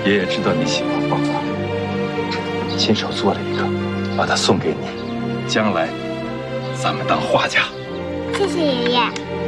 爷爷知道你喜欢画画，亲手做了一个，把它送给你，将来咱们当画家。 谢谢爷爷。